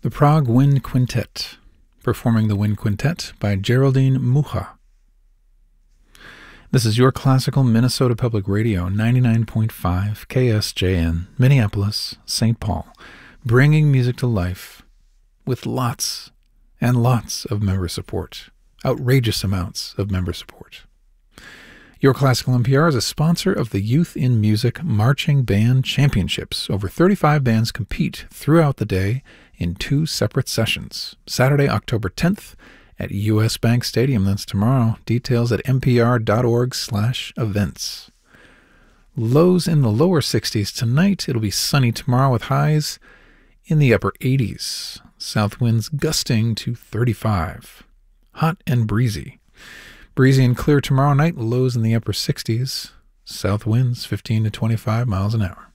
The Prague Wind Quintet, performing the Wind Quintet by Geraldine Mucha. This is your classical Minnesota Public Radio, 99.5 KSJN, Minneapolis, St. Paul, bringing music to life with lots and lots of member support, outrageous amounts of member support. Your Classical NPR is a sponsor of the Youth in Music Marching Band Championships. Over 35 bands compete throughout the day in 2 separate sessions. Saturday, October 10th at US Bank Stadium. That's tomorrow. Details at npr.org/events. Lows in the lower 60s tonight. It'll be sunny tomorrow with highs in the upper 80s. South winds gusting to 35. Hot and breezy. Breezy and clear tomorrow night, lows in the upper 60s. South winds 15 to 25 miles an hour.